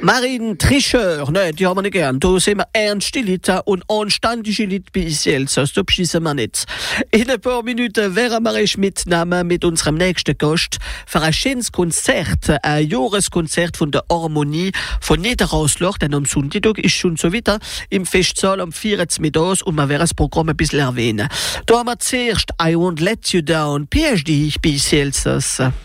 Marine Tricheur, ne, die haben wir nicht gern. Da sind wir ernste Leute und anständige Leute bei uns Elsass. Da beschissen wir nicht. In ein paar Minuten wären wir mitnehmen mit unserem nächsten Gast für ein schönes Konzert, ein Jahreskonzert von der Harmonie von Niederauslach, denn am Sonntag ist schon so weiter im Festsaal am 14 Mittags und wir werden das Programm ein bisschen erwähnen. Da haben wir zuerst I Won't Let You Down, PhD bei uns Elsass.